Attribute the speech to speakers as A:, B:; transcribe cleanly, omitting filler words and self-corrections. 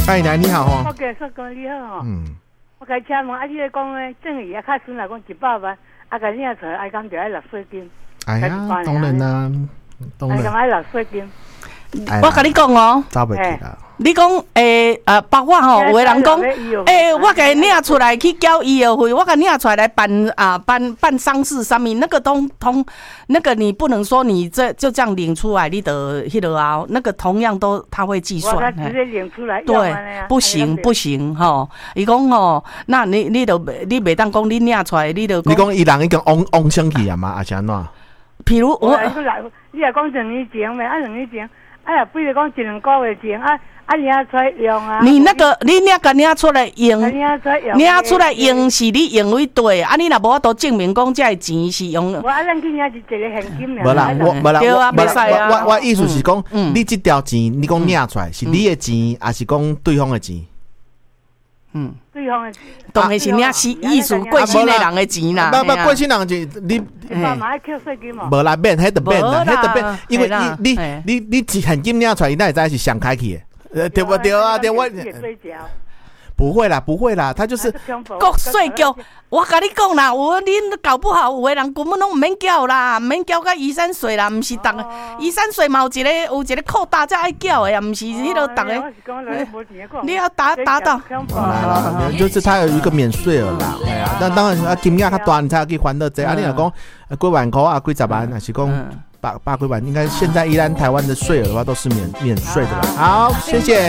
A: 哎，来你好哈。
B: 我跟说讲你好哈。我开车问你咧讲咧，正义较损来讲100万，甲你出来，讲就要落税金。
A: 哎呀，当然啦，当然。
B: 要落税金。
C: 我跟你讲哦，
A: 走袂去啦。
C: 你讲包括吼，有个人讲，我给你领出来去交医药费，我给你领出来来办丧事上面那个通那个你不能说你就这样领出来，你的迄个啊，那个同样都他会计算。
B: 直接领出来。
C: 对，不行吼，伊讲吼，那你袂当讲你领出来，你就
A: 你讲伊人已经往上去啊嘛，还是安怎？
C: 譬如我，
B: 你也讲2年前咩？2年前，哎呀，比如讲1-2个月前领出来用啊！
C: 你那个，你领出来用，领出来用是你用为对，你若无法度证明讲这个钱是用。
B: 我咱去领是一个现金
A: 无啦，
C: 对啊，袂使啊。
A: 我意思是讲，你这条钱，你讲领出来是你的钱，还是讲对方的钱？
B: 对方的钱。
C: 当然是领意思过身的人的钱啦。
A: 不过身人的钱，你
B: 爸妈要扣税金嘛？
A: 无啦，免，迄得免啦，迄得免，因为你现金领出来，那会知是上开去的。对不对啊？对我不会啦，他就是
C: 国税局。我跟你讲啦，恁搞不好有的人根本拢唔免缴啦，唔免缴到遗产税啦，唔是逐个遗产税嘛有一个扣大才爱缴的，也唔是迄个逐个。你要达到。
A: 就是他有一个免税额啦，哎呀，但当然金额较大，你才可以还得这。你若讲几万块啊，几十万，还是讲百几万，应该现在依然台湾的税额的话都是免税的啦。好，谢谢。